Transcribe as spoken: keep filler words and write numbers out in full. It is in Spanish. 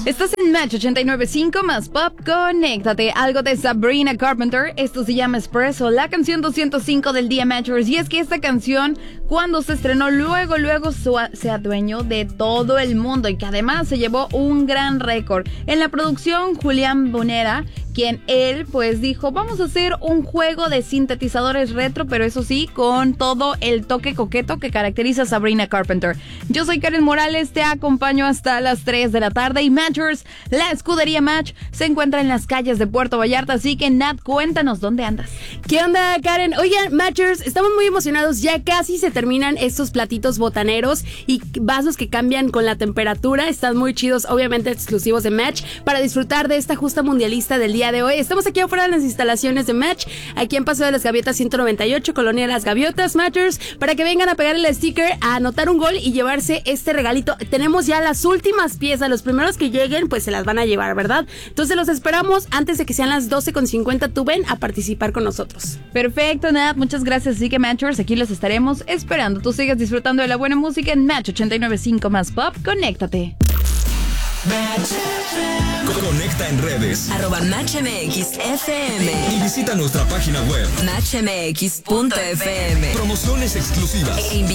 Estás en Match ochenta y nueve punto cinco más Pop, conéctate. Algo de Sabrina Carpenter, esto se llama Espresso, la canción doscientos cinco del día Matchers. Y es que esta canción, cuando se estrenó, luego, luego se adueñó de todo el mundo y que además se llevó un gran récord. En la producción, Julián Bonera, quien él pues dijo, vamos a hacer un juego de sintetizadores retro, pero eso sí, con todo el toque coqueto que caracteriza a Sabrina Carpenter. Yo soy Karen Morales, te acompaño hasta las tres de la tarde y Matchers, la escudería Match, se encuentra en las calles de Puerto Vallarta, así que Nat, cuéntanos dónde andas. ¿Qué onda, Karen? Oigan, Matchers, estamos muy emocionados, ya casi se terminan estos platitos botaneros y vasos que cambian con la temperatura, están muy chidos, obviamente exclusivos de Match, para disfrutar de esta justa mundialista del día de hoy. Estamos aquí afuera de las instalaciones de Match, aquí en Paseo de las Gaviotas ciento noventa y ocho, Colonia Las Gaviotas, Matchers, para que vengan a pegar el sticker, a anotar un gol y llevarse este regalito. Tenemos ya las últimas piezas, los primeros que lleguen pues se las van a llevar, ¿verdad? Entonces los esperamos antes de que sean las doce con cincuenta, tú ven a participar con nosotros. Perfecto, Nat, muchas gracias. Así que Matchers, aquí los estaremos esperando. Tú sigues disfrutando de la buena música en Match ochenta y nueve punto cinco más Pop, conéctate. Conecta en redes arroba Match M X F M y visita nuestra página web match m x punto f m. Promociones exclusivas E